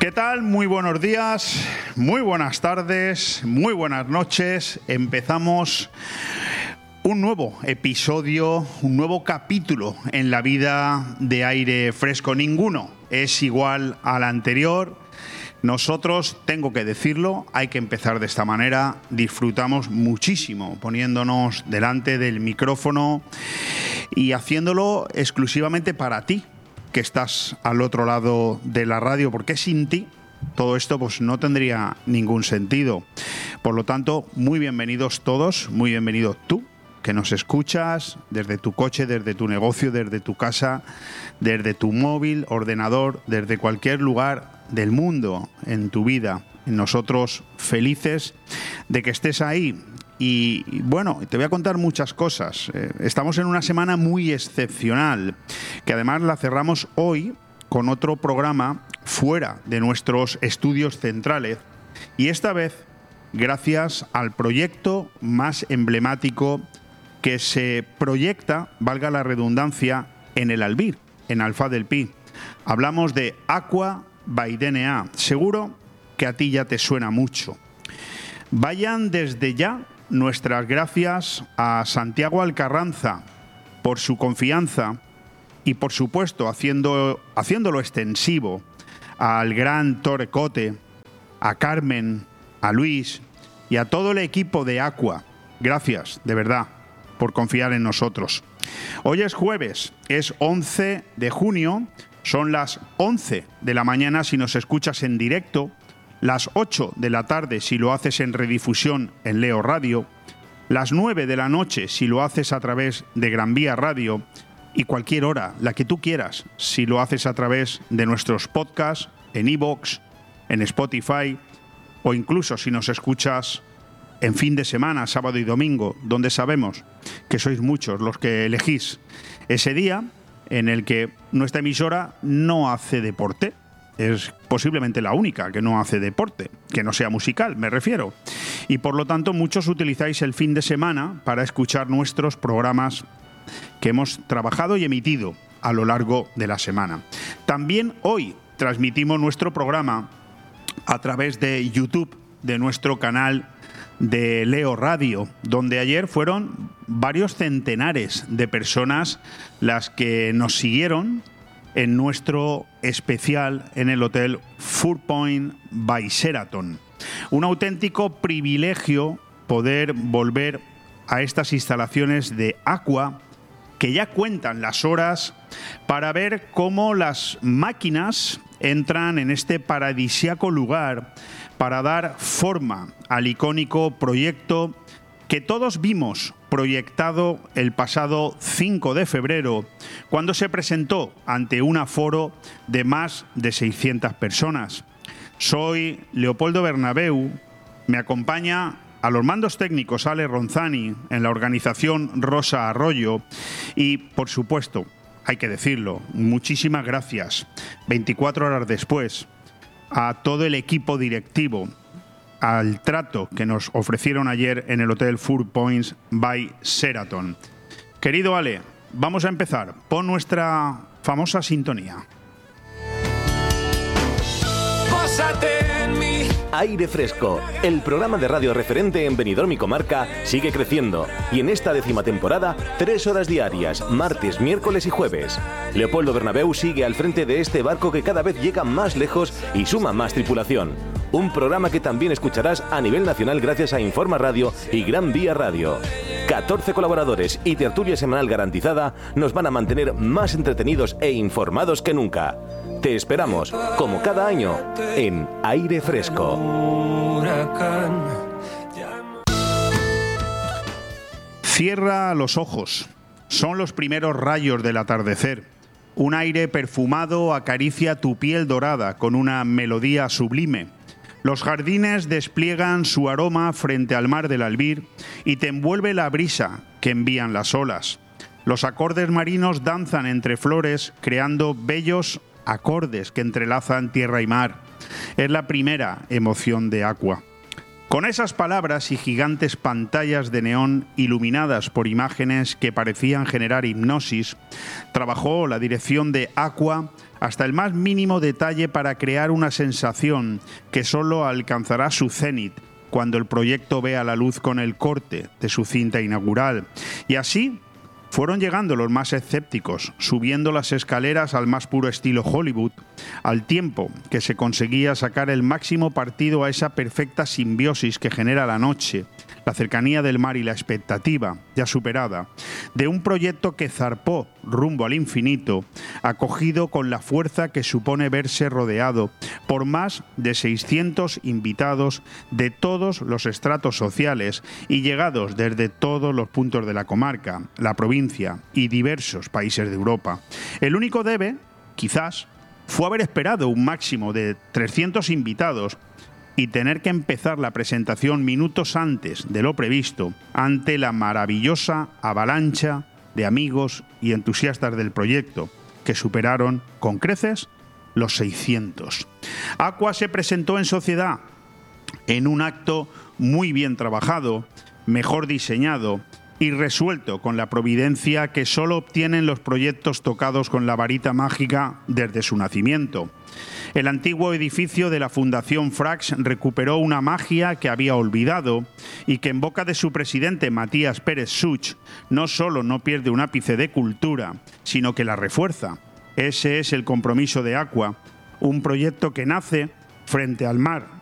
¿Qué tal? Muy buenos días, muy buenas tardes, muy buenas noches. Empezamos un nuevo episodio, un nuevo capítulo en la vida de Aire Fresco. Ninguno es igual al anterior. Nosotros, tengo que decirlo, hay que empezar de esta manera. Disfrutamos muchísimo poniéndonos delante del micrófono y haciéndolo exclusivamente para ti, que estás al otro lado de la radio, porque sin ti todo esto pues no tendría ningún sentido. Por lo tanto, muy bienvenidos todos, muy bienvenido tú, que nos escuchas desde tu coche, desde tu negocio, desde tu casa, desde tu móvil, ordenador, desde cualquier lugar del mundo en tu vida. Nosotros felices de que estés ahí. Y bueno, te voy a contar muchas cosas. Estamos en una semana muy excepcional, que además la cerramos hoy con otro programa fuera de nuestros estudios centrales. Y esta vez, gracias al proyecto más emblemático que se proyecta, valga la redundancia, en el Albir, en Alfaz del Pi. Hablamos de Aqua by DNA. Seguro que a ti ya te suena mucho. Vayan desde ya nuestras gracias a Santiago Alcarranza por su confianza y, por supuesto, haciéndolo extensivo al gran Torrecote, a Carmen, a Luis y a todo el equipo de Aqua. Gracias, de verdad, por confiar en nosotros. Hoy es jueves, es 11 de junio, son las 11 de la mañana si nos escuchas en directo, las 8 de la tarde si lo haces en redifusión en Leo Radio, las 9 de la noche si lo haces a través de Gran Vía Radio y cualquier hora, la que tú quieras, si lo haces a través de nuestros podcasts en iVoox, en Spotify o incluso si nos escuchas en fin de semana, sábado y domingo, donde sabemos que sois muchos los que elegís ese día en el que nuestra emisora no hace deporte. Es posiblemente la única que no hace deporte, que no sea musical, me refiero. Y por lo tanto, muchos utilizáis el fin de semana para escuchar nuestros programas que hemos trabajado y emitido a lo largo de la semana. También hoy transmitimos nuestro programa a través de YouTube, de nuestro canal de Leo Radio, donde ayer fueron varios centenares de personas las que nos siguieron en nuestro especial en el Hotel Four Point by Sheraton. Un auténtico privilegio poder volver a estas instalaciones de Aqua, que ya cuentan las horas para ver cómo las máquinas entran en este paradisíaco lugar para dar forma al icónico proyecto que todos vimos proyectado el pasado 5 de febrero, cuando se presentó ante un aforo de más de 600 personas. Soy Leopoldo Bernabeu, me acompaña a los mandos técnicos Ale Ronzani, en la organización Rosa Arroyo y, por supuesto, hay que decirlo, muchísimas gracias, 24 horas después, a todo el equipo directivo, al trato que nos ofrecieron ayer en el Hotel Four Points by Sheraton. Querido Ale, vamos a empezar. Pon nuestra famosa sintonía. Aire Fresco, el programa de radio referente en Benidorm y comarca, sigue creciendo y en esta 10ª temporada, 3 horas diarias, martes, miércoles y jueves. Leopoldo Bernabeu sigue al frente de este barco que cada vez llega más lejos y suma más tripulación. Un programa que también escucharás a nivel nacional gracias a Informa Radio y Gran Vía Radio. 14 colaboradores y tertulia semanal garantizada nos van a mantener más entretenidos e informados que nunca. Te esperamos, como cada año, en Aire Fresco. Cierra los ojos. Son los primeros rayos del atardecer. Un aire perfumado acaricia tu piel dorada con una melodía sublime. Los jardines despliegan su aroma frente al mar del Albir y te envuelve la brisa que envían las olas. Los acordes marinos danzan entre flores, creando bellos acordes que entrelazan tierra y mar. Es la primera emoción de Aqua. Con esas palabras y gigantes pantallas de neón iluminadas por imágenes que parecían generar hipnosis, trabajó la dirección de Aqua hasta el más mínimo detalle para crear una sensación que solo alcanzará su cenit cuando el proyecto vea la luz con el corte de su cinta inaugural. Y así fueron llegando los más escépticos, subiendo las escaleras al más puro estilo Hollywood, al tiempo que se conseguía sacar el máximo partido a esa perfecta simbiosis que genera la noche, la cercanía del mar y la expectativa, ya superada, de un proyecto que zarpó rumbo al infinito, acogido con la fuerza que supone verse rodeado por más de 600 invitados de todos los estratos sociales y llegados desde todos los puntos de la comarca, la provincia y diversos países de Europa. El único debe, quizás, fue haber esperado un máximo de 300 invitados y tener que empezar la presentación minutos antes de lo previsto ante la maravillosa avalancha de amigos y entusiastas del proyecto, que superaron con creces los 600. Aqua se presentó en sociedad en un acto muy bien trabajado, mejor diseñado y resuelto con la providencia que solo obtienen los proyectos tocados con la varita mágica desde su nacimiento. El antiguo edificio de la Fundación Frax recuperó una magia que había olvidado y que en boca de su presidente Matías Pérez Such no solo no pierde un ápice de cultura, sino que la refuerza. Ese es el compromiso de Aqua, un proyecto que nace frente al mar